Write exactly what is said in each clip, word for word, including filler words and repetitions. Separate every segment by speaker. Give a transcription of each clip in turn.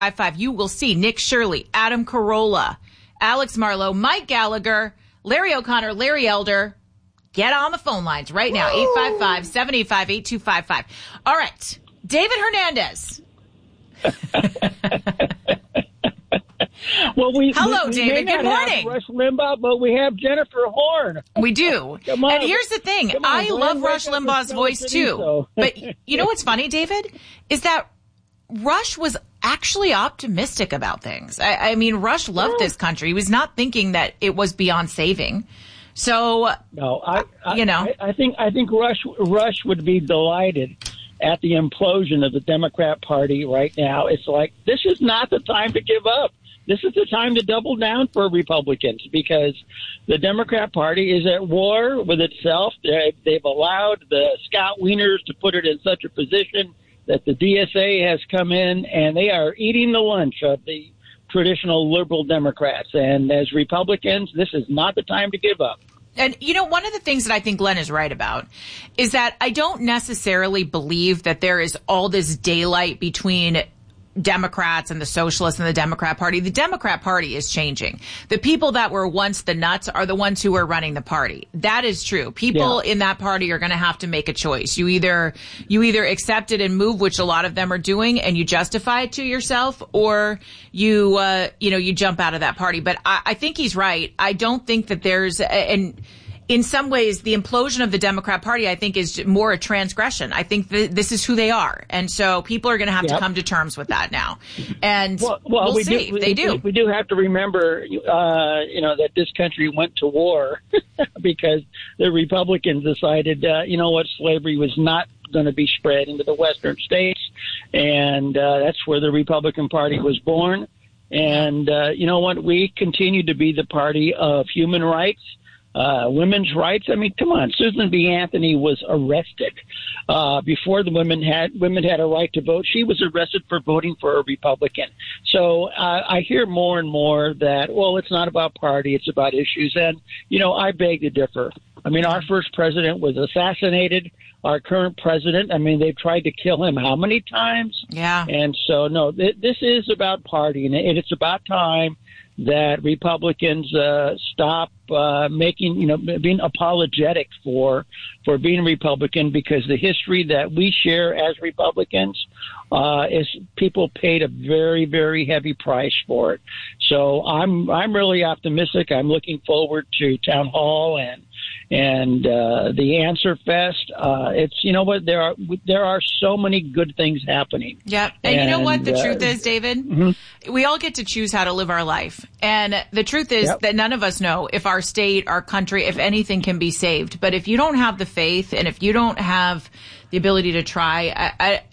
Speaker 1: five, you will see Nick Shirley, Adam Carolla, Alex Marlowe, Mike Gallagher, Larry O'Connor, Larry Elder. Get on the phone lines right now, eight five five, seven eight five, eight two five five. All right, David Hernandez.
Speaker 2: Well, we,
Speaker 1: Hello,
Speaker 2: we,
Speaker 1: David.
Speaker 2: We
Speaker 1: Good morning.
Speaker 2: Rush Limbaugh, but we have Jennifer Horn.
Speaker 1: We do.
Speaker 2: Come on.
Speaker 1: And here's the thing.
Speaker 2: On,
Speaker 1: I
Speaker 2: Glenn,
Speaker 1: love Rush
Speaker 2: wake up
Speaker 1: Limbaugh's
Speaker 2: and
Speaker 1: voice,
Speaker 2: tell us
Speaker 1: too.
Speaker 2: so.
Speaker 1: But you know what's funny, David? Is that Rush was actually optimistic about things. I, I mean, Rush loved this country. He was not thinking that it was beyond saving. So,
Speaker 2: no, I, I
Speaker 1: you know,
Speaker 2: I, I think I think Rush Rush would be delighted at the implosion of the Democrat Party right now. It's like, this is not the time to give up. This is the time to double down for Republicans, because the Democrat Party is at war with itself. They, they've allowed the Scott Wieners to put it in such a position that the D S A has come in, and they are eating the lunch of the traditional liberal Democrats. And as Republicans, this is not the time to give up.
Speaker 1: And, you know, one of the things that I think Glenn is right about is that I don't necessarily believe that there is all this daylight between Democrats and the socialists and the Democrat Party. The Democrat Party is changing. The people that were once the nuts are the ones who are running the party. That is true. People yeah. in that party are going to have to make a choice. You either, you either accept it and move, which a lot of them are doing, and you justify it to yourself, or you, uh, you know, you jump out of that party. But I, I think he's right. I don't think that there's, and in some ways, the implosion of the Democrat Party, I think, is more a transgression. I think th- this is who they are. And so people are going to have yep. to come to terms with that now. And well, well, we'll we see.
Speaker 2: Do, we,
Speaker 1: they do.
Speaker 2: We, we do have to remember, uh, you know, that this country went to war because the Republicans decided, uh, you know what, slavery was not going to be spread into the Western states. And uh, that's where the Republican Party was born. And, uh, you know what, we continue to be the party of human rights. Uh, women's rights. I mean, come on. Susan B. Anthony was arrested uh, before the women had women had a right to vote. She was arrested for voting for a Republican. So uh, I hear more and more that, well, it's not about party, it's about issues. And, you know, I beg to differ. I mean, our first president was assassinated. Our current president, I mean, they've tried to kill him how many times?
Speaker 1: Yeah.
Speaker 2: And so, no, th- this is about party, and it's about time that Republicans uh, stop uh, making, you know, being apologetic for for being Republican, because the history that we share as Republicans uh, is people paid a very, very heavy price for it. So I'm I'm really optimistic. I'm looking forward to Town Hall and and uh, the Answer Fest. Uh, it's, you know what, there are there are so many good things happening.
Speaker 1: Yep. And, and you know what the
Speaker 2: uh,
Speaker 1: truth is, David?
Speaker 2: Mm-hmm.
Speaker 1: We all get to choose how to live our life. And the truth is
Speaker 2: yep.
Speaker 1: that none of us know if our state, our country, if anything can be saved. But if you don't have the faith, and if you don't have the ability to try, I,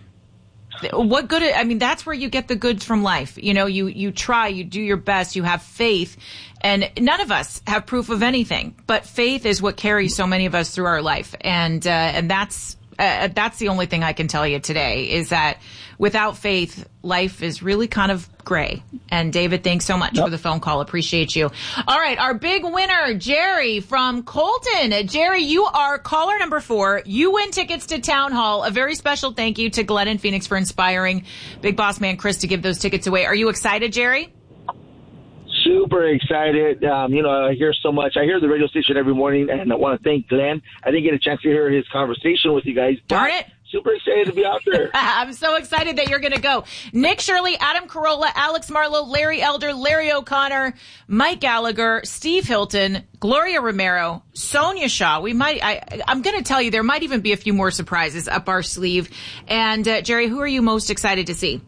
Speaker 1: I what good, I mean, that's where you get the goods from life. You know, you, you try, you do your best, you have faith, and none of us have proof of anything, but faith is what carries so many of us through our life. And, uh, and that's, uh, that's the only thing I can tell you today, is that without faith, life is really kind of gray. And David, thanks so much yep. for the phone call. Appreciate you. All right. Our big winner, Jerry from Colton. Jerry, you are caller number four. You win tickets to Town Hall. A very special thank you to Glenn and Phoenix for inspiring Big Boss Man Chris to give those tickets away. Are you excited, Jerry?
Speaker 3: Super excited. Um, you know, I hear so much. I hear the radio station every morning, and I want to thank Glenn. I didn't get a chance to hear his conversation with you guys.
Speaker 1: Darn it.
Speaker 3: Super excited to be out there.
Speaker 1: I'm so excited that you're going to go. Nick Shirley, Adam Carolla, Alex Marlowe, Larry Elder, Larry O'Connor, Mike Gallagher, Steve Hilton, Gloria Romero, Sonia Shaw. We might, I, I'm going to tell you, there might even be a few more surprises up our sleeve. And uh, Jerry, who are you most excited to see?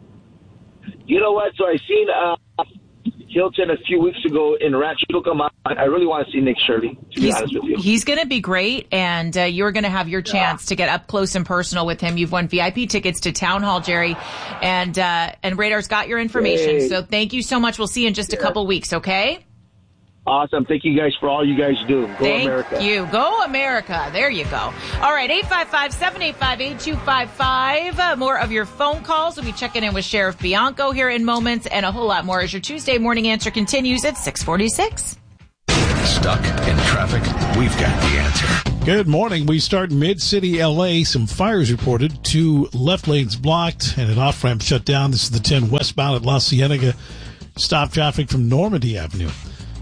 Speaker 3: You know what? So I seen uh, Hilton a few weeks ago in Rancho Cucamonga. I really want to see Nick Shirley, to be
Speaker 1: he's,
Speaker 3: honest with you.
Speaker 1: He's going to be great, and uh, you're going to have your chance yeah. to get up close and personal with him. You've won V I P tickets to Town Hall, Jerry, and uh, and Radar's got your information. Yay. So thank you so much. We'll see you in just yeah. a couple weeks, okay?
Speaker 3: Awesome. Thank you guys for all you guys do. Go
Speaker 1: Thank
Speaker 3: America.
Speaker 1: Thank you. Go America. There you go. All right, eight five five, seven eight five, eight two five five. Uh, more of your phone calls. We'll be checking in with Sheriff Bianco here in moments, and a whole lot more as your Tuesday morning answer continues at six forty-six.
Speaker 4: Stuck in traffic? We've got the answer. Good morning. We start mid-city L A. Some fires reported. Two left lanes blocked and an off-ramp shut down. This is the ten westbound at La Cienega. Stop traffic from Normandy Avenue.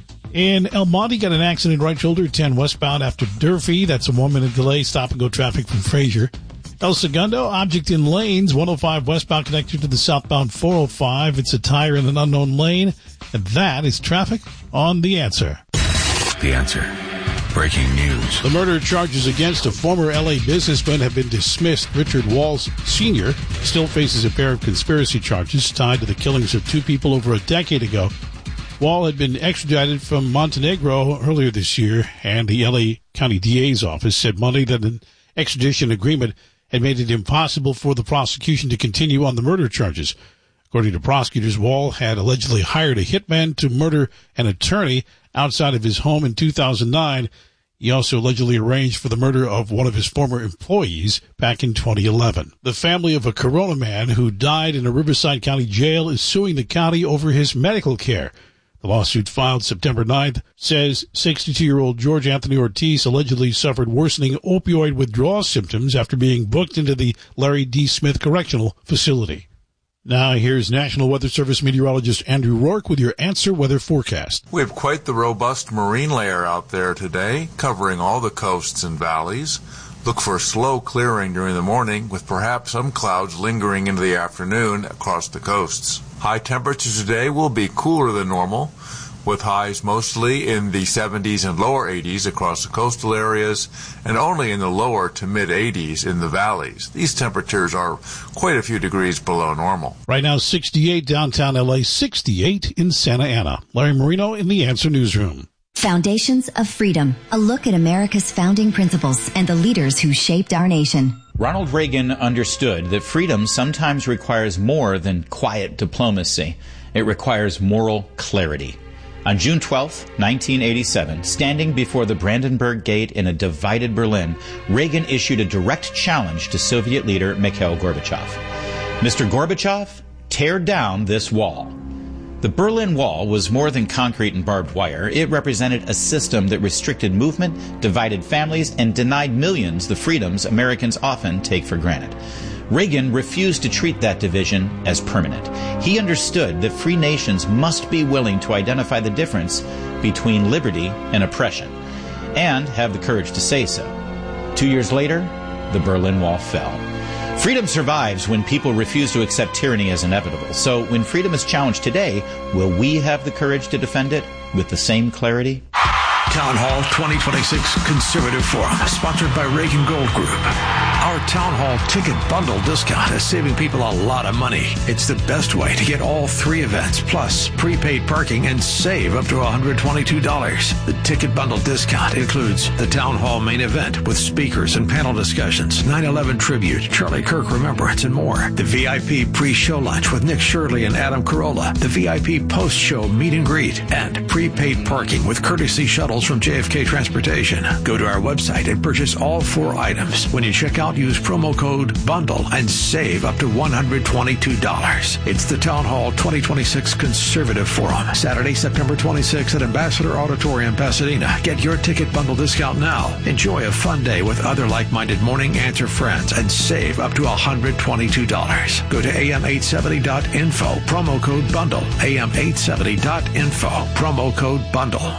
Speaker 4: In El Monte, got an accident right shoulder, ten westbound after Durfee. That's a one-minute delay. Stop-and-go traffic from Fraser. El Segundo, object in lanes, one oh five westbound connected to the southbound four oh five. It's a tire in an unknown lane. And that is traffic on The Answer.
Speaker 5: The Answer. Breaking news.
Speaker 4: The murder charges against a former L A businessman have been dismissed. Richard Walls Senior still faces a pair of conspiracy charges tied to the killings of two people over a decade ago. Wall had been extradited from Montenegro earlier this year, and the L A County D A's office said Monday that an extradition agreement had made it impossible for the prosecution to continue on the murder charges. According to prosecutors, Wall had allegedly hired a hitman to murder an attorney outside of his home in two thousand nine. He also allegedly arranged for the murder of one of his former employees back in twenty eleven. The family of a Corona man who died in a Riverside County jail is suing the county over his medical care. The lawsuit filed September ninth says sixty-two-year-old George Anthony Ortiz allegedly suffered worsening opioid withdrawal symptoms after being booked into the Larry D. Smith Correctional Facility. Now here's National Weather Service meteorologist Andrew Rourke with your Answer Weather forecast.
Speaker 6: We have quite the robust marine layer out there today, covering all the coasts and valleys. Look for slow clearing during the morning, with perhaps some clouds lingering into the afternoon across the coasts. High temperatures today will be cooler than normal, with highs mostly in the seventies and lower eighties across the coastal areas, and only in the lower to mid-eighties in the valleys. These temperatures are quite a few degrees below normal.
Speaker 4: Right now, sixty-eight downtown L A, sixty-eight in Santa Ana. Larry Marino in the Answer Newsroom.
Speaker 7: Foundations of Freedom, a look at America's founding principles and the leaders who shaped our nation.
Speaker 8: Ronald Reagan understood that freedom sometimes requires more than quiet diplomacy. It requires moral clarity. On June twelfth, nineteen eighty-seven, standing before the Brandenburg Gate in a divided Berlin, Reagan issued a direct challenge to Soviet leader Mikhail Gorbachev. Mister Gorbachev, tear down this wall. The Berlin Wall was more than concrete and barbed wire. It represented a system that restricted movement, divided families, and denied millions the freedoms Americans often take for granted. Reagan refused to treat that division as permanent. He understood that free nations must be willing to identify the difference between liberty and oppression, and have the courage to say so. Two years later, the Berlin Wall fell. Freedom survives when people refuse to accept tyranny as inevitable. So when freedom is challenged today, will we have the courage to defend it with the same clarity?
Speaker 5: Town Hall twenty twenty-six Conservative Forum, sponsored by Reagan Gold Group. Our Town Hall ticket bundle discount is saving people a lot of money. It's the best way to get all three events, plus prepaid parking, and save up to one hundred twenty-two dollars. The ticket bundle discount includes the Town Hall main event with speakers and panel discussions, nine eleven tribute, Charlie Kirk Remembrance, and more. The V I P pre-show lunch with Nick Shirley and Adam Carolla. The V I P post-show meet and greet. And prepaid parking with courtesy shuttles from J F K Transportation. Go to our website and purchase all four items. When you check out, use promo code BUNDLE and save up to one hundred twenty-two dollars. It's the Town Hall twenty twenty-six Conservative Forum, Saturday, September twenty-sixth at Ambassador Auditorium, Pasadena. Get your ticket bundle discount now. Enjoy a fun day with other like-minded Morning Answer friends and save up to one hundred twenty-two dollars. Go to A M eight seventy dot info, promo code BUNDLE. A M eight seventy dot info, promo code BUNDLE.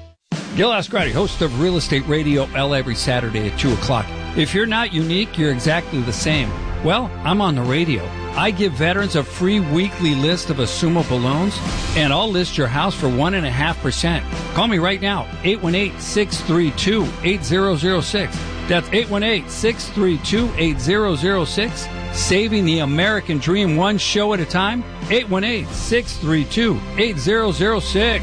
Speaker 9: Gil Ascardi, host of Real Estate Radio L every Saturday at two o'clock. If you're not unique, you're exactly the same. Well, I'm on the radio. I give veterans a free weekly list of assumable loans, and I'll list your house for one point five percent. Call me right now, eight one eight, six three two, eight zero zero six. That's eight one eight, six three two, eight zero zero six. Saving the American dream one show at a time, eight one eight, six three two, eight zero zero six.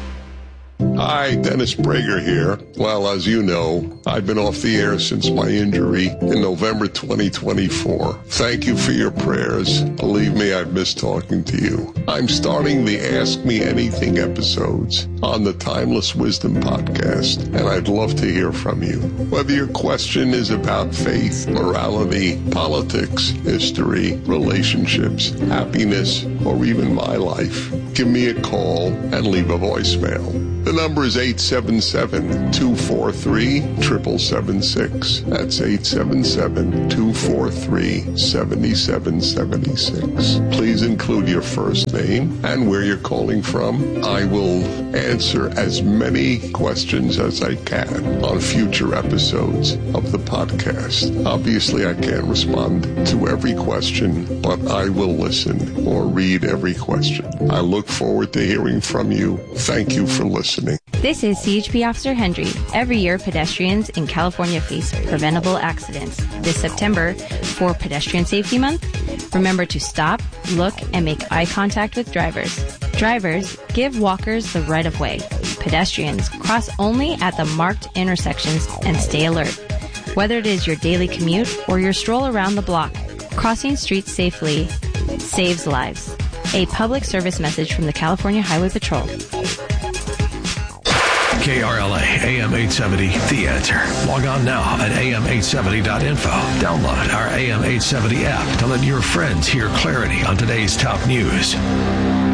Speaker 10: Hi, Dennis Prager here. Well, as you know, I've been off the air since my injury in November twenty twenty-four. Thank you for your prayers. Believe me, I've missed talking to you. I'm starting the Ask Me Anything episodes on the Timeless Wisdom podcast, and I'd love to hear from you. Whether your question is about faith, morality, politics, history, relationships, happiness, or even my life, give me a call and leave a voicemail. The number is eight seven seven, two four three, seven seven seven six. That's eight seven seven, two four three, seven seven seven six. Please include your first name and where you're calling from. I will answer as many questions as I can on future episodes of the podcast. Obviously, I can't respond to every question, but I will listen or read every question. I look forward to hearing from you. Thank you for listening.
Speaker 11: This is C H P Officer Hendry. Every year, pedestrians in California face preventable accidents. This September, for Pedestrian Safety Month, remember to stop, look, and make eye contact with drivers. Drivers, give walkers the right of way. Pedestrians, cross only at the marked intersections and stay alert. Whether it is your daily commute or your stroll around the block, crossing streets safely saves lives. A public service message from the California Highway Patrol.
Speaker 5: K R L A, A M eight seventy, The Answer. Log on now at A M eight seventy dot info. Download our A M eight seventy app to let your friends hear clarity on today's top news.